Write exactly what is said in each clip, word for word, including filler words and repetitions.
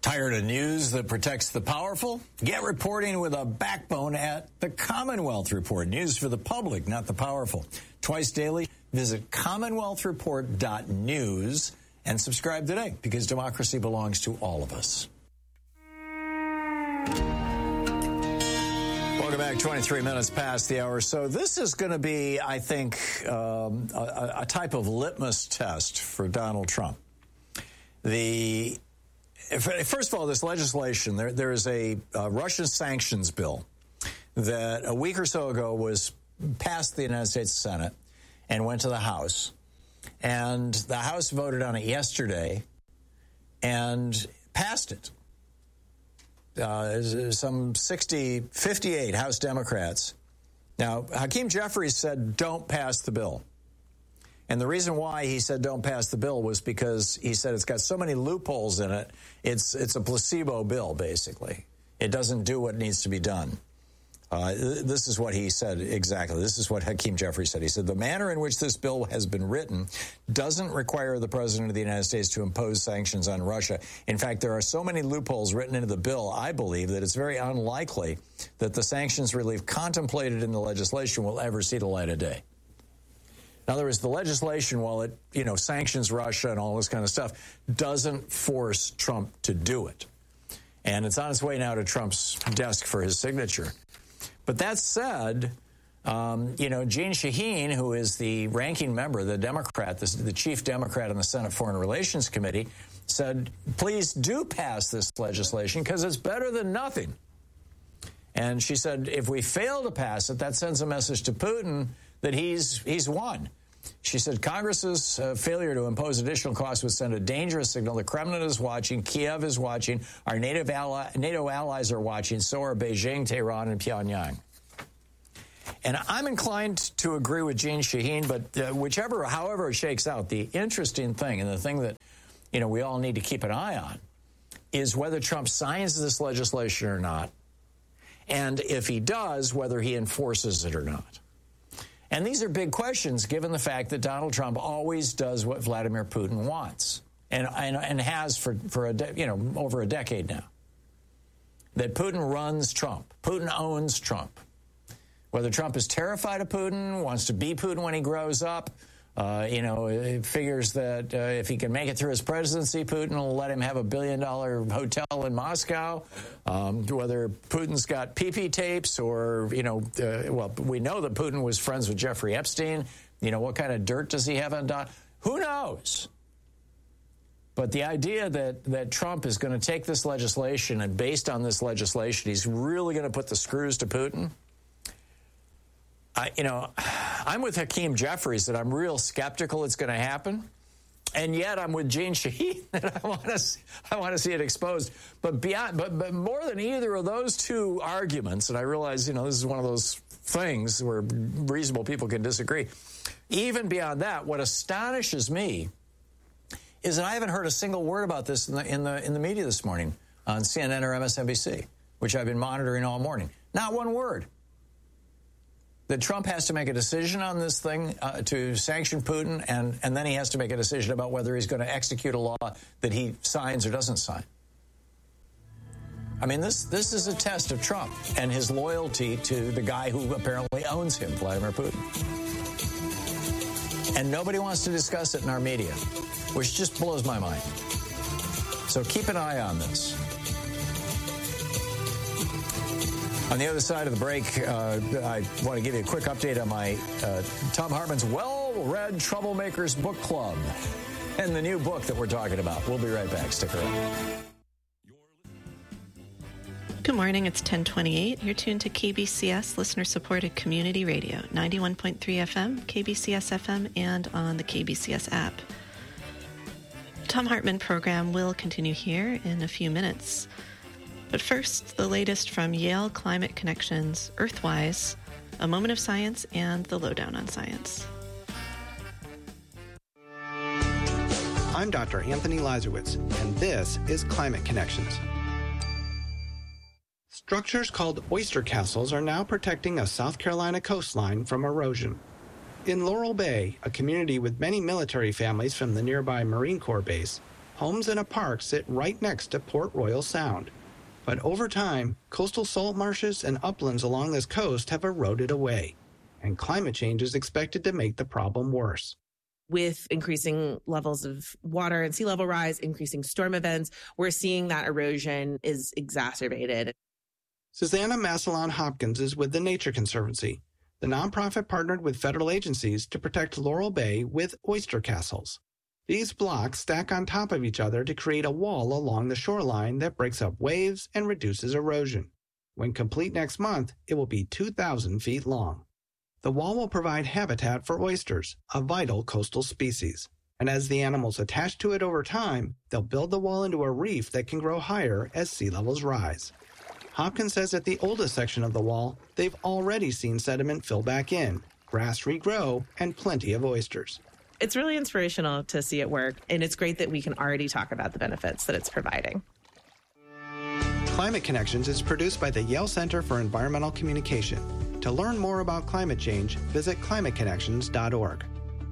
Tired of news that protects the powerful? Get reporting with a backbone at the Commonwealth Report. News for the public, not the powerful. Twice daily, visit commonwealth report dot news and subscribe today, because democracy belongs to all of us. Welcome back. twenty-three minutes past the hour. So this is going to be, I think, um, a, a type of litmus test for Donald Trump. The First of all, this legislation, there, there is a, a Russian sanctions bill that a week or so ago was passed the United States Senate and went to the House. And the House voted on it yesterday and passed it. Uh, some sixty, fifty-eight House Democrats. Now, Hakeem Jeffries said, don't pass the bill. And the reason why he said don't pass the bill was because he said it's got so many loopholes in it, it's it's a placebo bill, basically. It doesn't do what needs to be done. Uh, this is what he said exactly. This is what Hakeem Jeffries said. He said, the manner in which this bill has been written doesn't require the President of the United States to impose sanctions on Russia. In fact, there are so many loopholes written into the bill, I believe, that it's very unlikely that the sanctions relief contemplated in the legislation will ever see the light of day. In other words, the legislation, while it, you know, sanctions Russia and all this kind of stuff, doesn't force Trump to do it. And it's on its way now to Trump's desk for his signature. But that said, um, you know, Jeanne Shaheen, who is the ranking member, the Democrat, the, the chief Democrat on the Senate Foreign Relations Committee, said, please do pass this legislation because it's better than nothing. And she said, if we fail to pass it, that sends a message to Putin that he's he's won. She said Congress's uh, failure to impose additional costs would send a dangerous signal. The Kremlin is watching, Kiev is watching, our native ally, NATO allies are watching, so are Beijing, Tehran, and Pyongyang. And I'm inclined to agree with Jeanne Shaheen, but uh, whichever, however it shakes out, the interesting thing and the thing that, you know, we all need to keep an eye on is whether Trump signs this legislation or not, and if he does, whether he enforces it or not. And these are big questions, given the fact that Donald Trump always does what Vladimir Putin wants, and and, and has for for a de- you know over a decade now. That Putin runs Trump. Putin owns Trump. Whether Trump is terrified of Putin, wants to be Putin when he grows up, uh, you know, it figures that uh, if he can make it through his presidency, Putin will let him have a billion-dollar hotel in Moscow. Um, whether Putin's got P P tapes or, you know, uh, well, we know that Putin was friends with Jeffrey Epstein. You know, what kind of dirt does he have on Don? Who knows? But the idea that, that Trump is going to take this legislation and based on this legislation, he's really going to put the screws to Putin. I, you know, I'm with Hakeem Jeffries that I'm real skeptical it's going to happen. And yet I'm with Jeanne Shaheen that I want to I want to see it exposed. But beyond, but, but more than either of those two arguments, and I realize, you know, this is one of those things where reasonable people can disagree. Even beyond that, what astonishes me is that I haven't heard a single word about this in the in the in the media this morning on C N N or M S N B C, which I've been monitoring all morning. Not one word. That Trump has to make a decision on this thing uh, to sanction Putin, and, and then he has to make a decision about whether he's going to execute a law that he signs or doesn't sign. I mean, this this is a test of Trump and his loyalty to the guy who apparently owns him, Vladimir Putin. And nobody wants to discuss it in our media, which just blows my mind. So keep an eye on this. On the other side of the break, uh, I want to give you a quick update on my uh, Thom Hartmann's Well-Read Troublemakers Book Club and the new book that we're talking about. We'll be right back. Stick around. Good morning. It's ten twenty-eight. You're tuned to K B C S, listener-supported community radio, ninety-one point three F M, K B C S F M, and on the K B C S app. Thom Hartmann program will continue here in a few minutes. But first, the latest from Yale Climate Connections, Earthwise, a moment of science, and the lowdown on science. I'm Doctor Anthony Lazarowitz, and this is Climate Connections. Structures called oyster castles are now protecting a South Carolina coastline from erosion. In Laurel Bay, a community with many military families from the nearby Marine Corps base, Homes and a park sit right next to Port Royal Sound. But over time, coastal salt marshes and uplands along this coast have eroded away, and climate change is expected to make the problem worse. With increasing levels of water and sea level rise, increasing storm events, we're seeing that erosion is exacerbated. Susanna Massillon Hopkins is with the Nature Conservancy. The nonprofit partnered with federal agencies to protect Laurel Bay with oyster castles. These blocks stack on top of each other to create a wall along the shoreline that breaks up waves and reduces erosion. When complete next month, it will be two thousand feet long. The wall will provide habitat for oysters, a vital coastal species. And as the animals attach to it over time, they'll build the wall into a reef that can grow higher as sea levels rise. Hopkins says at the oldest section of the wall, they've already seen sediment fill back in, grass regrow, and plenty of oysters. It's really inspirational to see it work, and it's great that we can already talk about the benefits that it's providing. Climate Connections is produced by the Yale Center for Environmental Communication. To learn more about climate change, visit climate connections dot org.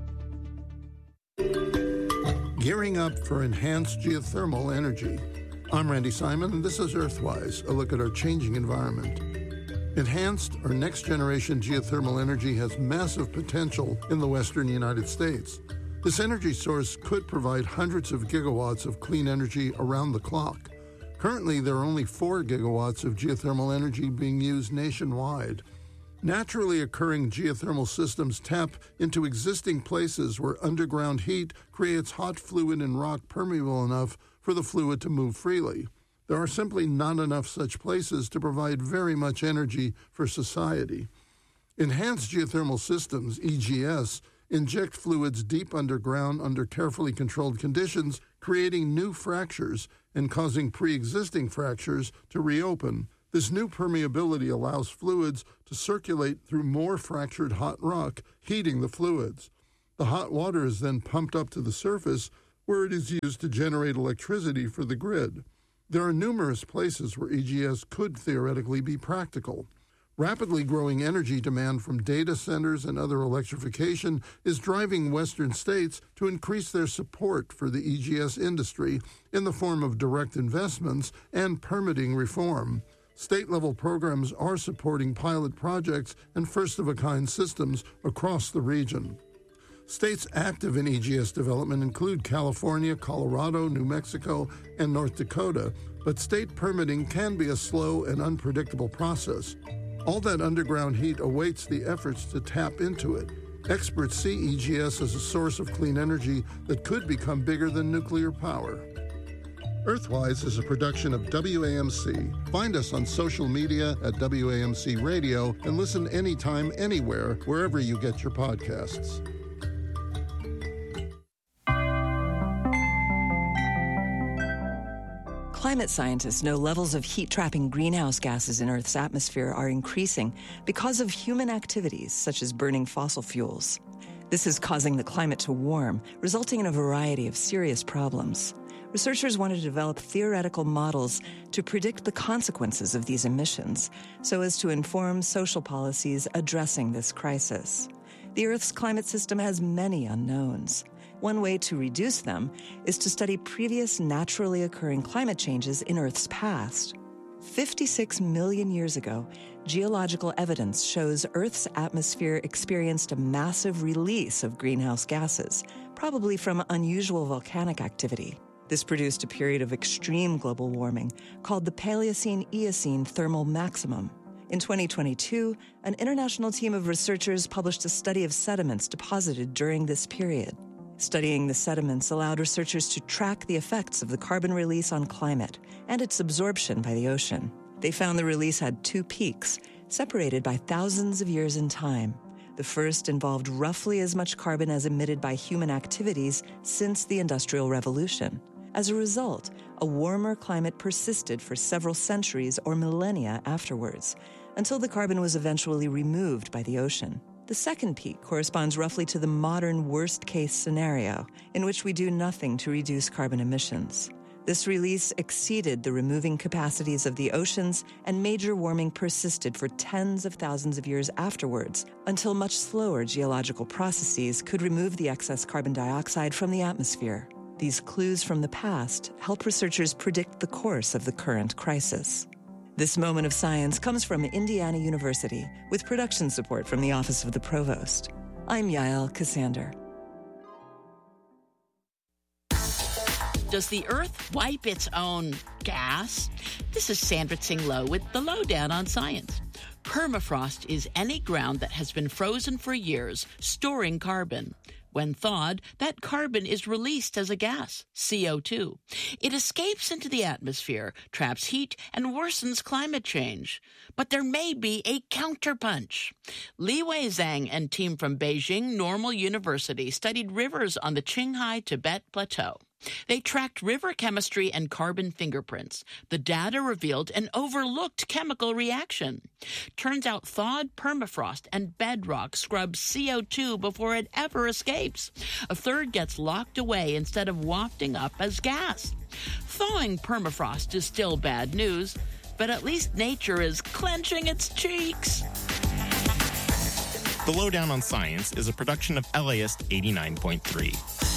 Gearing up for enhanced geothermal energy. I'm Randy Simon, and this is Earthwise, a look at our changing environment. Enhanced or next-generation geothermal energy has massive potential in the western United States. This energy source could provide hundreds of gigawatts of clean energy around the clock. Currently, there are only four gigawatts of geothermal energy being used nationwide. Naturally occurring geothermal systems tap into existing places where underground heat creates hot fluid and rock permeable enough for the fluid to move freely. There are simply not enough such places to provide very much energy for society. Enhanced geothermal systems, E G S, inject fluids deep underground under carefully controlled conditions, creating new fractures and causing pre-existing fractures to reopen. This new permeability allows fluids to circulate through more fractured hot rock, heating the fluids. The hot water is then pumped up to the surface, where it is used to generate electricity for the grid. There are numerous places where E G S could theoretically be practical. Rapidly growing energy demand from data centers and other electrification is driving Western states to increase their support for the E G S industry in the form of direct investments and permitting reform. State-level programs are supporting pilot projects and first-of-a-kind systems across the region. States active in E G S development include California, Colorado, New Mexico, and North Dakota, but state permitting can be a slow and unpredictable process. All that underground heat awaits the efforts to tap into it. Experts see E G S as a source of clean energy that could become bigger than nuclear power. Earthwise is a production of W A M C. Find us on social media at W A M C Radio and listen anytime, anywhere, wherever you get your podcasts. Climate scientists know levels of heat-trapping greenhouse gases in Earth's atmosphere are increasing because of human activities such as burning fossil fuels. This is causing the climate to warm, resulting in a variety of serious problems. Researchers want to develop theoretical models to predict the consequences of these emissions so as to inform social policies addressing this crisis. The Earth's climate system has many unknowns. One way to reduce them is to study previous naturally occurring climate changes in Earth's past. fifty-six million years ago, geological evidence shows Earth's atmosphere experienced a massive release of greenhouse gases, probably from unusual volcanic activity. This produced a period of extreme global warming called the Paleocene-Eocene thermal maximum. In twenty twenty-two, an international team of researchers published a study of sediments deposited during this period. Studying the sediments allowed researchers to track the effects of the carbon release on climate and its absorption by the ocean. They found the release had two peaks, separated by thousands of years in time. The first involved roughly as much carbon as emitted by human activities since the Industrial Revolution. As a result, a warmer climate persisted for several centuries or millennia afterwards, until the carbon was eventually removed by the ocean. The second peak corresponds roughly to the modern worst-case scenario, in which we do nothing to reduce carbon emissions. This release exceeded the removing capacities of the oceans, and major warming persisted for tens of thousands of years afterwards, until much slower geological processes could remove the excess carbon dioxide from the atmosphere. These clues from the past help researchers predict the course of the current crisis. This moment of science comes from Indiana University with production support from the Office of the Provost. I'm Yael Cassander. Does the Earth wipe its own gas? This is Sandra Tsing Loh with the Lowdown on Science. Permafrost is any ground that has been frozen for years, storing carbon. When thawed, that carbon is released as a gas, C O two. It escapes into the atmosphere, traps heat, and worsens climate change. But there may be a counterpunch. Li Wei Zhang and team from Beijing Normal University studied rivers on the Qinghai Tibet Plateau. They tracked river chemistry and carbon fingerprints. The data revealed an overlooked chemical reaction. Turns out thawed permafrost and bedrock scrubs C O two before it ever escapes. A third gets locked away instead of wafting up as gas. Thawing permafrost is still bad news, but at least nature is clenching its cheeks. The Lowdown on Science is a production of L A S eighty-nine point three.